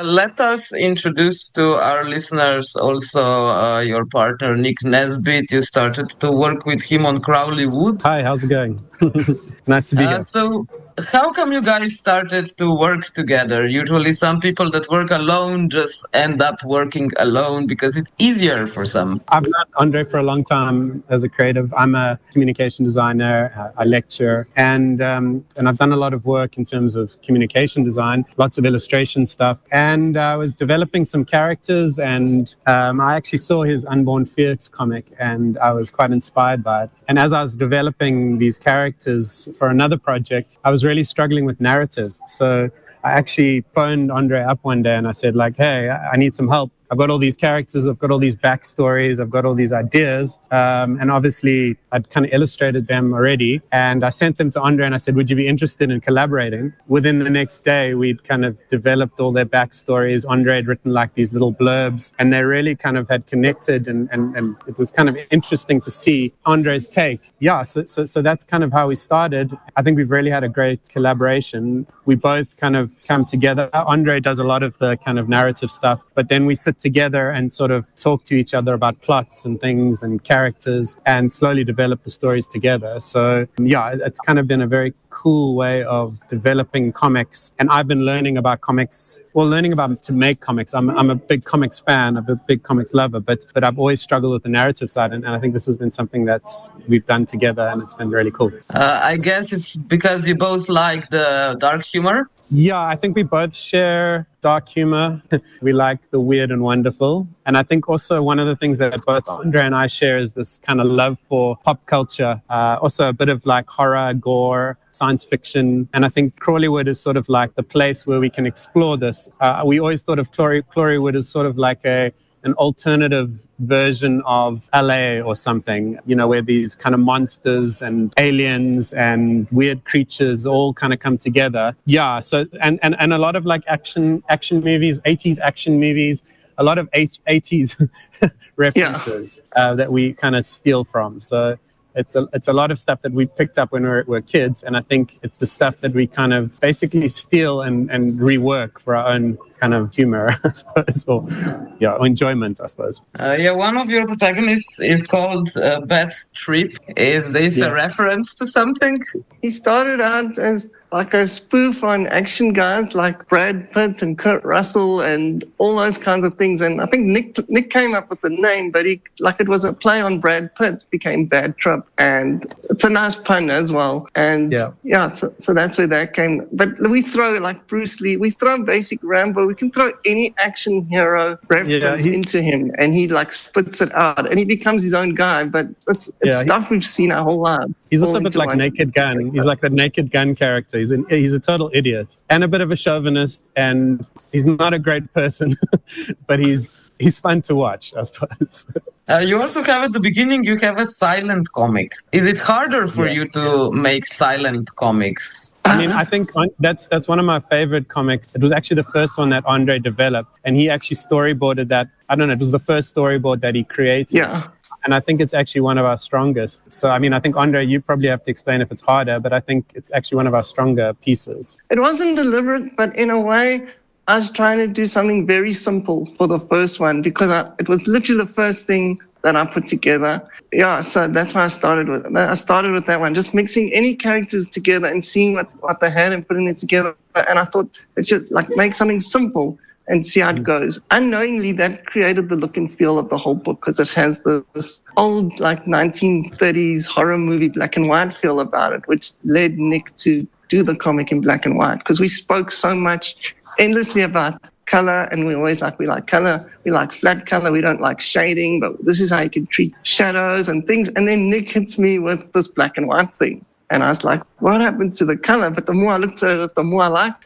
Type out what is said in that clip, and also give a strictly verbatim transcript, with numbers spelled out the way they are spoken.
Let us introduce to our listeners also uh, your partner, Nick Nesbitt. You started to work with him on Crowley Wood. Hi, how's it going? Nice to be Uh, here. so, how come you guys started to work together? Usually, some people that work alone just end up working alone because it's easier for some. I've known Andre for a long time as a creative. I'm a communication designer. uh, I lecture, and um, and I've done a lot of work in terms of communication design, lots of illustration stuff. And I was developing some characters, and um, I actually saw his Unborn Fears comic, and I was quite inspired by it. And as I was developing these characters for another project, I was really struggling with narrative. So I actually phoned Andre up one day and I said, like, hey, I need some help. I've got all these characters, I've got all these backstories, I've got all these ideas. Um, and obviously, I'd kind of illustrated them already. And I sent them to Andre and I said, would you be interested in collaborating? Within the next day, we'd kind of developed all their backstories. Andre had written like these little blurbs, and they really kind of had connected. And, and, and it was kind of interesting to see Andre's take. Yeah, so, so, so that's kind of how we started. I think we've really had a great collaboration. We both kind of come together. Andre does a lot of the kind of narrative stuff, but then we sit together and sort of talk to each other about plots and things and characters and slowly develop the stories together. So yeah, it's kind of been a very cool way of developing comics. And I've been learning about comics, well, learning about to make comics. I'm, I'm a big comics fan, I'm a big comics lover, but but I've always struggled with the narrative side. And, and I think this has been something that's we've done together, and it's been really cool. Uh, I guess it's because you both like the dark humor. Yeah, I think we both share dark humor. We like the weird and wonderful. And I think also one of the things that both Andre and I share is this kind of love for pop culture, uh, also a bit of like horror, gore, science fiction. And I think Crawleywood is sort of like the place where we can explore this. Uh, we always thought of Crawley, Crawleywood as sort of like a an alternative version of L A or something, you know, where these kind of monsters and aliens and weird creatures all kind of come together. Yeah, so and, and, and a lot of like action action movies, eighties action movies, a lot of eighties references yeah. uh, that we kind of steal from. So It's a it's a lot of stuff that we picked up when we were, were kids, and I think it's the stuff that we kind of basically steal and, and rework for our own kind of humor, I suppose, or yeah, or enjoyment, I suppose. Uh, yeah, one of your protagonists is called uh, Bad Trip. Is this yeah. a reference to something? He started out as like a spoof on action guys like Brad Pitt and Kurt Russell and all those kinds of things. And I think Nick Nick came up with the name, but he like it was a play on Brad Pitt, became Bad Trip. And it's a nice pun as well. And yeah, yeah so, so that's where that came. But we throw like Bruce Lee, we throw basic Rambo, we can throw any action hero reference yeah, he, into him, and he like spits it out and he becomes his own guy. But it's, it's yeah, stuff he, we've seen our whole lives. He's also a bit like one. Naked Gun. He's like the Naked Gun character. He's, an, he's a total idiot and a bit of a chauvinist, and he's not a great person, but he's he's fun to watch, I suppose. Uh, you also have at the beginning, you have a silent comic. Is it harder for yeah. you to make silent comics? I mean, I think that's that's one of my favorite comics. It was actually the first one that Andre developed, and he actually storyboarded that. I don't know, it was the first storyboard that he created. Yeah. And I think it's actually one of our strongest. So, I mean, I think, Andre, you probably have to explain if it's harder, but I think it's actually one of our stronger pieces. It wasn't deliberate, but in a way, I was trying to do something very simple for the first one because I, it was literally the first thing that I put together. Yeah, so that's why I started with I started with that one, just mixing any characters together and seeing what, what they had and putting it together. And I thought it should like make something simple and see how it goes. Unknowingly, that created the look and feel of the whole book because it has this old, like, nineteen thirties horror movie black and white feel about it, which led Nick to do the comic in black and white because we spoke so much endlessly about color, and we always like, we like color, we like flat color, we don't like shading, but this is how you can treat shadows and things. And then Nick hits me with this black and white thing. And I was like, what happened to the color? But the more I looked at it, the more I liked